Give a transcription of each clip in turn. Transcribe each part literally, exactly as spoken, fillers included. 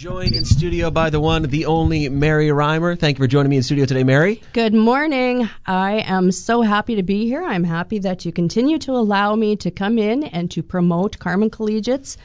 Joined in studio by the one, the only Mary Reimer. Thank you for joining me in studio today, Mary. Good morning. I am so happy to be here. I'm happy that you continue to allow me to come in and to promote Carman Collegiate's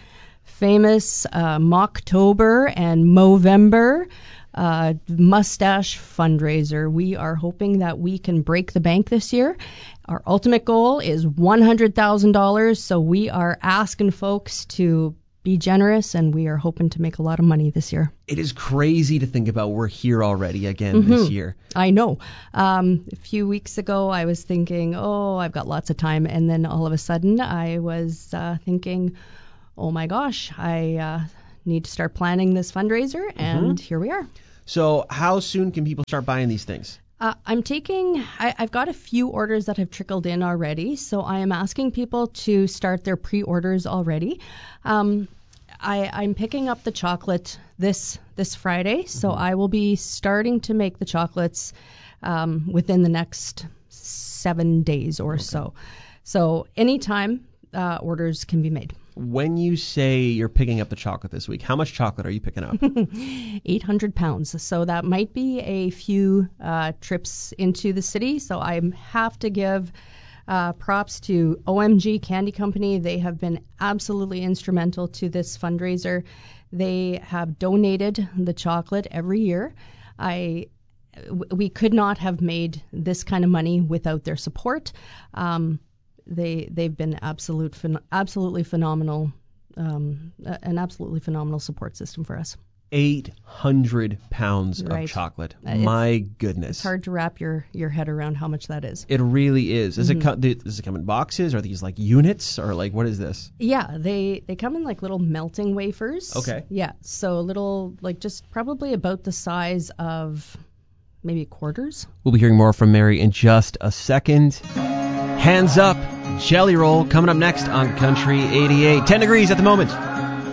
famous uh, Mocktober and Movember uh, mustache fundraiser. We are hoping that we can break the bank this year. Our ultimate goal is one hundred thousand dollars, so we are asking folks to be generous, and we are hoping to make a lot of money this year. It is crazy to think about we're here already again Mm-hmm. this year. I know. Um, a few weeks ago, I was thinking, oh, I've got lots of time. And then all of a sudden, I was uh, thinking, oh my gosh, I uh, need to start planning this fundraiser. And Mm-hmm. here we are. So how soon can people start buying these things? Uh, I'm taking, I, I've got a few orders that have trickled in already, so I am asking people to start their pre-orders already. Um, I, I'm picking up the chocolate this this Friday, so Mm-hmm. I will be starting to make the chocolates um, within the next seven days or Okay. so. So anytime uh, orders can be made. When you say you're picking up the chocolate this week, how much chocolate are you picking up? eight hundred pounds. So that might be a few uh, trips into the city. So I have to give uh, props to O M G Candy Company. They have been absolutely instrumental to this fundraiser. They have donated the chocolate every year. I we could not have made this kind of money without their support. Um, They they've been absolute phen- absolutely phenomenal, um, an absolutely phenomenal support system for us. eight hundred pounds Right. of chocolate. Uh, it's- My goodness. It's hard to wrap your, your head around how much that is. It really is. Does Mm-hmm. it come? Does it come in boxes? Are these like units, or like what is this? Yeah, they they come in like little melting wafers. Okay. Yeah, so little like just probably about the size of maybe quarters. We'll be hearing more from Mary in just a second. Hands up, Jelly Roll coming up next on Country eighty-eight. ten degrees at the moment.